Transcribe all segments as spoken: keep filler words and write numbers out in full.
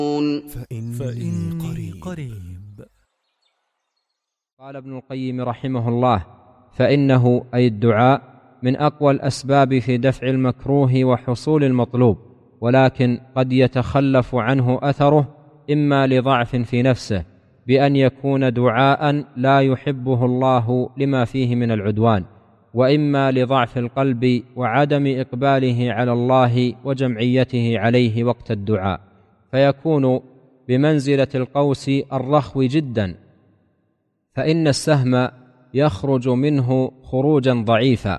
فإني, فإني قريب. قال ابن القيم رحمه الله: فإنه أي الدعاء من أقوى الأسباب في دفع المكروه وحصول المطلوب، ولكن قد يتخلف عنه أثره إما لضعف في نفسه بأن يكون دعاء لا يحبه الله لما فيه من العدوان، وإما لضعف القلب وعدم إقباله على الله وجمعيته عليه وقت الدعاء، فيكون بمنزلة القوس الرخو جدا، فإن السهم يخرج منه خروجا ضعيفا،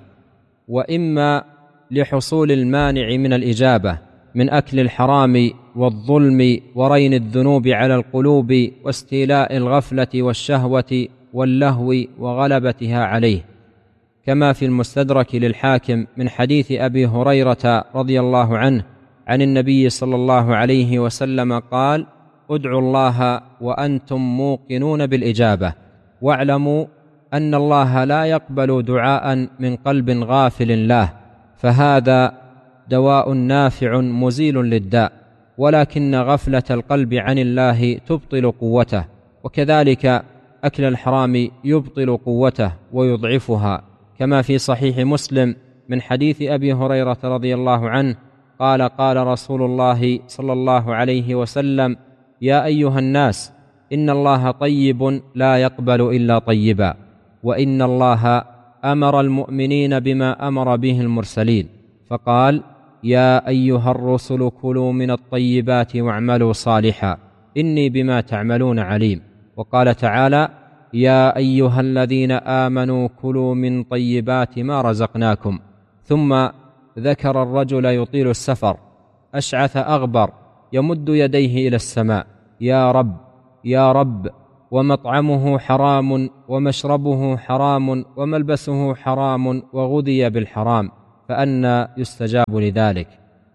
وإما لحصول المانع من الإجابة من أكل الحرام والظلم ورين الذنوب على القلوب واستيلاء الغفلة والشهوة واللهو وغلبتها عليه، كما في المستدرك للحاكم من حديث أبي هريرة رضي الله عنه عن النبي صلى الله عليه وسلم قال: ادعوا الله وأنتم موقنون بالإجابة، واعلموا أن الله لا يقبل دعاء من قلب غافل له، فهذا دواء نافع مزيل للداء، ولكن غفلة القلب عن الله تبطل قوته، وكذلك أكل الحرام يبطل قوته ويضعفها، كما في صحيح مسلم من حديث أبي هريرة رضي الله عنه قال: قال رسول الله صلى الله عليه وسلم: يا أيها الناس، إن الله طيب لا يقبل إلا طيبا، وإن الله أمر المؤمنين بما أمر به المرسلين، فقال: يا أيها الرسل كلوا من الطيبات واعملوا صالحا إني بما تعملون عليم. وقال تعالى: يا أيها الذين آمنوا كلوا من طيبات ما رزقناكم. ثم ذكر الرجل يطيل السفر أشعث أغبر يمد يديه إلى السماء: يا رب يا رب، ومطعمه حرام ومشربه حرام وملبسه حرام وغذي بالحرام، فأنى يستجاب لذلك؟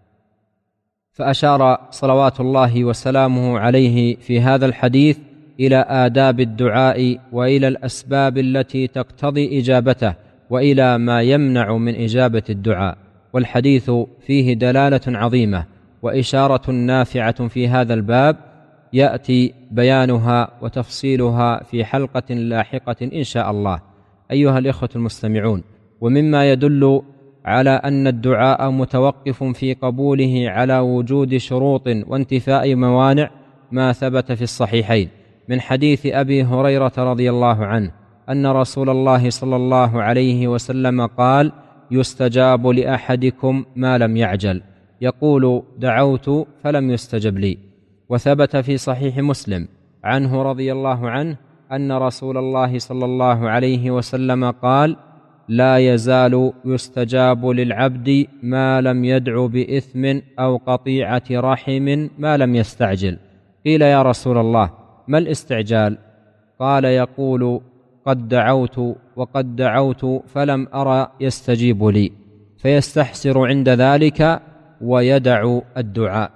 فأشار صلوات الله وسلامه عليه في هذا الحديث إلى آداب الدعاء وإلى الأسباب التي تقتضي إجابته وإلى ما يمنع من إجابة الدعاء، والحديث فيه دلالة عظيمة وإشارة نافعة في هذا الباب يأتي بيانها وتفصيلها في حلقة لاحقة إن شاء الله. أيها الإخوة المستمعون، ومما يدل على أن الدعاء متوقف في قبوله على وجود شروط وانتفاء موانع ما ثبت في الصحيحين من حديث أبي هريرة رضي الله عنه أن رسول الله صلى الله عليه وسلم قال: يستجاب لأحدكم ما لم يعجل، يقول: دعوت فلم يستجب لي. وثبت في صحيح مسلم عنه رضي الله عنه أن رسول الله صلى الله عليه وسلم قال: لا يزال يستجاب للعبد ما لم يدع بإثم أو قطيعة رحم ما لم يستعجل. قيل: يا رسول الله، ما الاستعجال؟ قال: يقول: قد دعوت وقد دعوت فلم أرى يستجيب لي، فيستحسر عند ذلك ويدع الدعاء.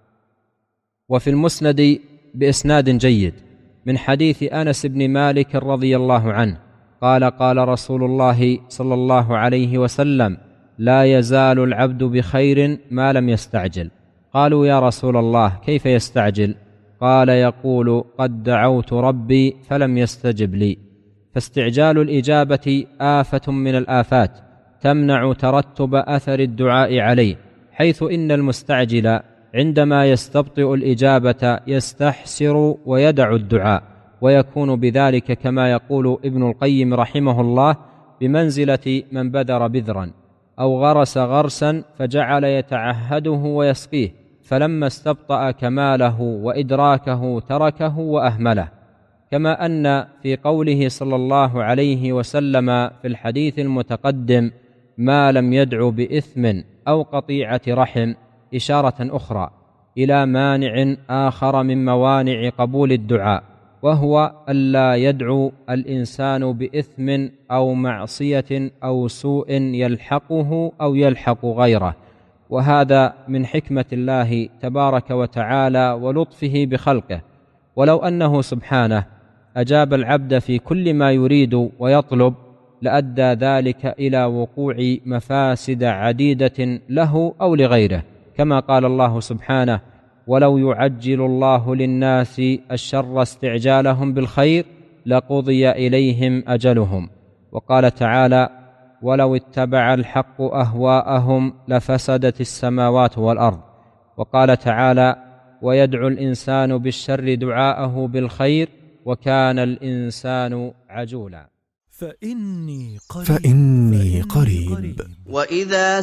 وفي المسند بإسناد جيد من حديث أنس بن مالك رضي الله عنه قال: قال رسول الله صلى الله عليه وسلم: لا يزال العبد بخير ما لم يستعجل. قالوا: يا رسول الله، كيف يستعجل؟ قال: يقول: قد دعوت ربي فلم يستجب لي. فاستعجال الإجابة آفة من الآفات تمنع ترتب أثر الدعاء عليه، حيث إن المستعجل عندما يستبطئ الإجابة يستحسر ويدع الدعاء، ويكون بذلك كما يقول ابن القيم رحمه الله بمنزلة من بذر بذرا أو غرس غرسا فجعل يتعهده ويسقيه، فلما استبطأ كماله وإدراكه تركه وأهمله. كما أن في قوله صلى الله عليه وسلم في الحديث المتقدم: ما لم يدع بإثم أو قطيعة رحم، إشارة أخرى إلى مانع آخر من موانع قبول الدعاء، وهو ألا يدعو الإنسان بإثم أو معصية أو سوء يلحقه أو يلحق غيره، وهذا من حكمة الله تبارك وتعالى ولطفه بخلقه. ولو أنه سبحانه أجاب العبد في كل ما يريد ويطلب لأدى ذلك إلى وقوع مفاسد عديدة له أو لغيره، كما قال الله سبحانه: ولو يعجل الله للناس الشر استعجالهم بالخير لقضي إليهم أجلهم. وقال تعالى: ولو اتبع الحق أهواءهم لفسدت السماوات والأرض. وقال تعالى: ويدعو الإنسان بالشر دعاءه بالخير وكان الإنسان عجولا. فإني قريب, فإني قريب وإذا